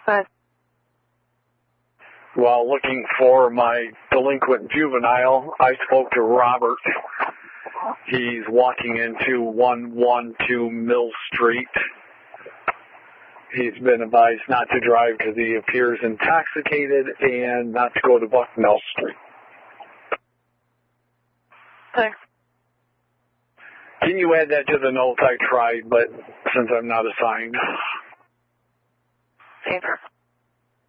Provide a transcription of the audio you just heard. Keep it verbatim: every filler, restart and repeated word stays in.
But while looking for my delinquent juvenile, I spoke to Robert. He's walking into one one two Mill Street. He's been advised not to drive because he appears intoxicated and not to go to Bucknell Street. thanks. Can you add that to the notes? I tried, but since I'm not assigned. Favor.